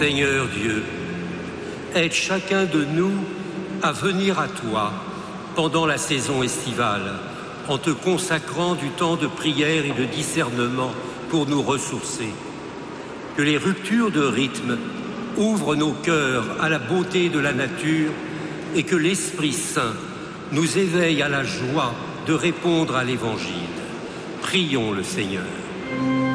Seigneur Dieu, aide chacun de nous à venir à toi pendant la saison estivale, en te consacrant du temps de prière et de discernement pour nous ressourcer. Que les ruptures de rythme ouvrent nos cœurs à la beauté de la nature et que l'Esprit Saint nous éveille à la joie de répondre à l'Évangile. Prions le Seigneur.